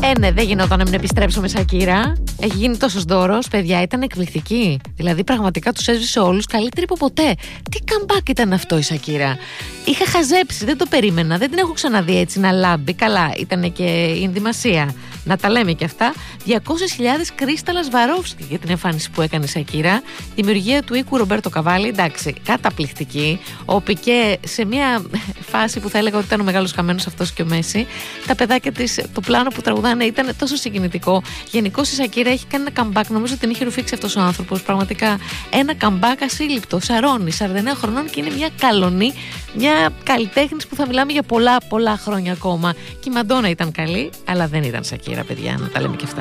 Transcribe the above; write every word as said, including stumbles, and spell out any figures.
Ε, ναι, δεν γινόταν να μην επιστρέψουμε Σακύρα. Έχει γίνει τόσος δώρος, παιδιά, ήταν εκπληκτική. Δηλαδή, πραγματικά τους έσβησε όλους, καλύτερη από ποτέ. Τι comeback ήταν αυτό η Σακύρα. Είχα χαζέψει, δεν το περίμενα, δεν την έχω ξαναδεί έτσι να λάμπει. Καλά, ήταν και η ενδυμασία. Να τα λέμε και αυτά. διακόσιες χιλιάδες Κρίσταλα Σβαρόφσκι για την εμφάνιση που έκανε η Σακύρα. Δημιουργία του οίκου Ρομπέρτο Καβάλι, εντάξει, καταπληκτική. Ο Πικέ σε μια φάση που θα έλεγα ότι ήταν ο μεγάλος χαμένος αυτός και ο Μέση. Τα παιδάκια της, το πλάνο που τραγουδάνε ήταν τόσο συγκινητικό. Γενικώς η Σακύρα έχει κάνει ένα comeback, νομίζω ότι την είχε ρουφήξει αυτός ο άνθρωπος. Πραγματικά ένα comeback ασύλληπτο. Σαρώνει, σαράντα εννέα χρονών και είναι μια καλονή, μια καλλιτέχνης που θα μιλάμε για πολλά πολλά χρόνια ακόμα. Και η Μαντόνα ήταν καλή, αλλά δεν ήταν Σακύρα, παιδιά, να τα λέμε και αυτά.